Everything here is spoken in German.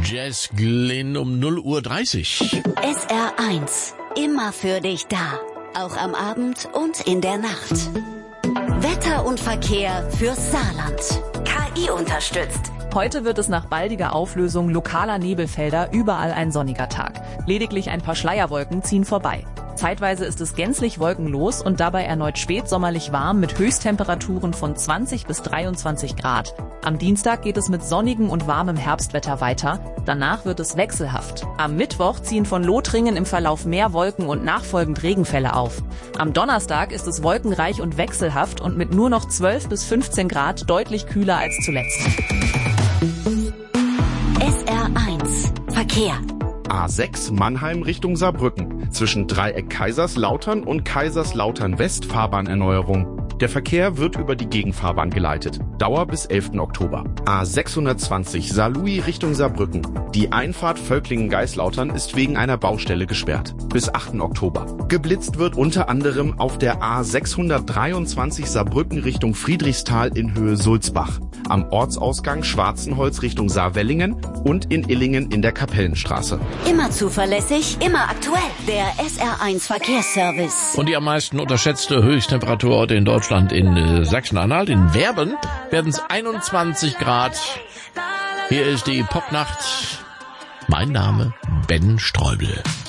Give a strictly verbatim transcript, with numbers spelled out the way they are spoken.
Jess Glynn um null Uhr dreißig. S R eins, immer für dich da. Auch am Abend und in der Nacht. Wetter und Verkehr fürs Saarland. K I unterstützt. Heute wird es nach baldiger Auflösung lokaler Nebelfelder überall ein sonniger Tag. Lediglich ein paar Schleierwolken ziehen vorbei. Zeitweise ist es gänzlich wolkenlos und dabei erneut spätsommerlich warm mit Höchsttemperaturen von zwanzig bis dreiundzwanzig Grad. Am Dienstag geht es mit sonnigem und warmem Herbstwetter weiter. Danach wird es wechselhaft. Am Mittwoch ziehen von Lothringen im Verlauf mehr Wolken und nachfolgend Regenfälle auf. Am Donnerstag ist es wolkenreich und wechselhaft und mit nur noch zwölf bis fünfzehn Grad deutlich kühler als zuletzt. S R eins Verkehr. A sechs Mannheim Richtung Saarbrücken. Zwischen Dreieck Kaiserslautern und Kaiserslautern West Fahrbahnerneuerung. Der Verkehr wird über die Gegenfahrbahn geleitet. Dauer bis elften Oktober. A sechshundertzwanzig Saarlouis Richtung Saarbrücken. Die Einfahrt Völklingen-Geislautern ist wegen einer Baustelle gesperrt. Bis achten Oktober. Geblitzt wird unter anderem auf der A sechshundertdreiundzwanzig Saarbrücken Richtung Friedrichsthal in Höhe Sulzbach. Am Ortsausgang Schwarzenholz Richtung Saarwellingen und in Illingen in der Kapellenstraße. Immer zuverlässig, immer aktuell. Der S R eins Verkehrsservice. Und die am meisten unterschätzte Höchsttemperatur heute in Deutschland in äh, Sachsen-Anhalt. In Werben werden es einundzwanzig Grad. Hier ist die Popnacht. Mein Name Ben Streubel.